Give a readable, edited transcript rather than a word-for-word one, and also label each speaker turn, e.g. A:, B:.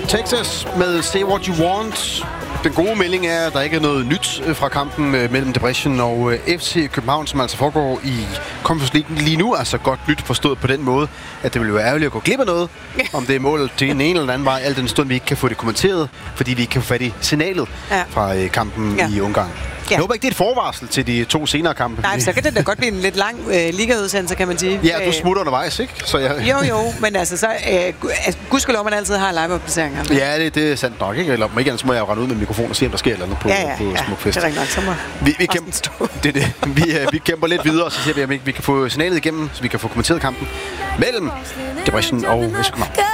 A: Texas med Say What You Want. Den gode melding er, at der ikke er noget nyt fra kampen mellem Debrecen og FC København, som altså foregår i Conference League lige nu. Altså godt nyt forstået på den måde, at det vil være ærgerligt at gå glip af noget, om det er målet til en eller anden vej, al den stund vi ikke kan få det kommenteret, fordi vi ikke kan få fat i signalet fra kampen i Ungarn. Jeg håber ikke, det er et forvarsel til de 2 senere kampe.
B: Nej, så kan det da godt blive en lidt lang ligaudsendelse, kan man sige.
A: Ja, du smutter undervejs, ikke? Så
B: Jo, men altså, så gudskelov, man altid har live-opdateringer.
A: Ja, det er sandt nok, ikke? Eller om ikke andet, så må jeg jo rende ud med mikrofonen og se, om der sker eller andet på Smukfest.
B: Det er rigtig nok, så må
A: vi kæmper lidt videre, og så ser vi, om ikke vi kan få signalet igennem, så vi kan få kommenteret kampen mellem Debrecen og FC København.